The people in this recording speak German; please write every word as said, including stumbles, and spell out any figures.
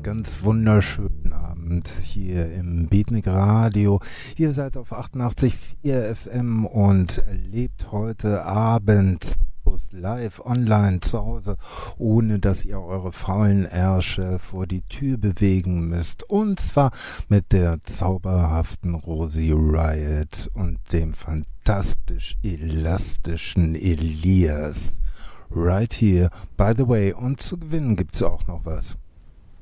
ganz wunderschönen Abend hier im Beatnik Radio. Ihr seid auf achtundachtzig Komma vier F M und erlebt heute Abend live online zu Hause, ohne dass ihr eure faulen Ärsche vor die Tür bewegen müsst. Und zwar mit der zauberhaften Rosie Riot und dem fantastisch elastischen Elias. Right here, by the way. Und zu gewinnen gibt's auch noch was.